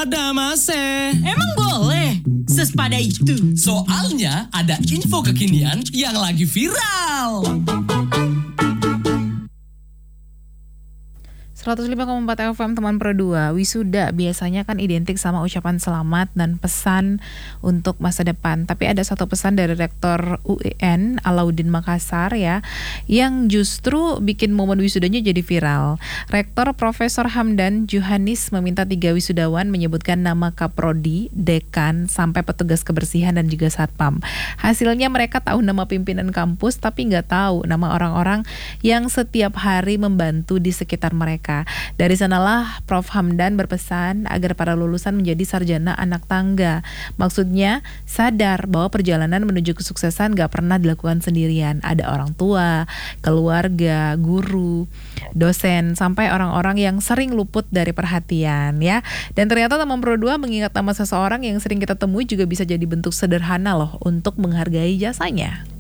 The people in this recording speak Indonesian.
pada mase. Emang boleh? Sesepada itu. Soalnya ada info kekinian yang lagi viral. 105,4 FM teman Pro 2. Wisuda biasanya kan identik sama ucapan selamat dan pesan untuk masa depan. Tapi ada satu pesan dari Rektor UIN Alauddin Makassar ya, yang justru bikin momen wisudanya jadi viral. Rektor Profesor Hamdan Juhanis meminta 3 wisudawan menyebutkan nama kaprodi, dekan, sampai petugas kebersihan dan juga satpam. Hasilnya mereka tahu nama pimpinan kampus tapi nggak tahu nama orang-orang yang setiap hari membantu di sekitar mereka. Dari sanalah Prof. Hamdan berpesan agar para lulusan menjadi sarjana anak tangga. Maksudnya sadar bahwa perjalanan menuju kesuksesan gak pernah dilakukan sendirian. Ada orang tua, keluarga, guru, dosen, sampai orang-orang yang sering luput dari perhatian ya. Dan ternyata teman Pro 2 mengingat nama seseorang yang sering kita temui juga bisa jadi bentuk sederhana loh untuk menghargai jasanya.